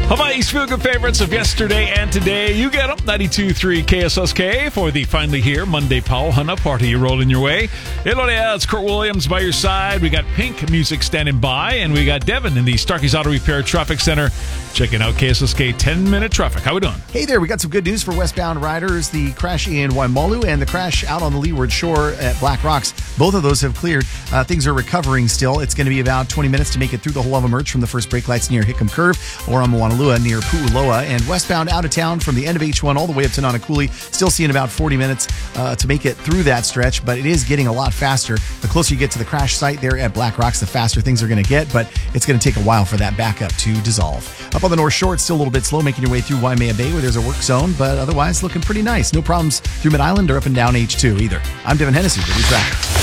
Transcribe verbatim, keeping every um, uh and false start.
Hawaii's feel-good favorites of yesterday and today. You get them. ninety-two point three K S S K for the finally here Monday Powell Hana party rolling your way. Elorea, it's Kurt Williams by your side. We got Pink Music standing by, and we got Devin in the Starkey's Auto Repair Traffic Center checking out K S S K ten-minute traffic. How we doing? Hey there, we got some good news for westbound riders. The crash in Waimalu and the crash out on the Leeward Shore at Black Rocks, both of those have cleared. Uh, things are recovering still. It's going to be about twenty minutes to make it through the Hawaii Merge from the first brake lights near Hickam Curve or on Moanalua near Pu'uloa. And westbound out of town from the end of H one all the way up to Nanakuli, still seeing about forty minutes uh, to make it through that stretch, but it is getting a lot faster. The closer you get to the crash site there at Black Rocks, the faster things are going to get, but it's going to take a while for that backup to dissolve. Up on the North Shore, it's still a little bit slow making your way through Waimea Bay where there's a work zone, but otherwise looking pretty nice. No problems through Mid Island or up and down H two either. I'm Devin Hennessy, Daily Traffic.